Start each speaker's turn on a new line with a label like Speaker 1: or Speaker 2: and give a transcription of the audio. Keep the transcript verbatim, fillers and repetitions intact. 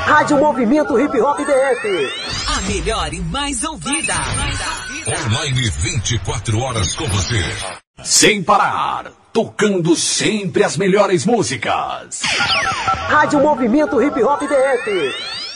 Speaker 1: Rádio Movimento Hip Hop D F.
Speaker 2: A melhor e mais ouvida.
Speaker 3: Online vinte e quatro horas com você.
Speaker 4: Sem parar, tocando sempre as melhores músicas.
Speaker 1: Rádio Movimento Hip Hop D F.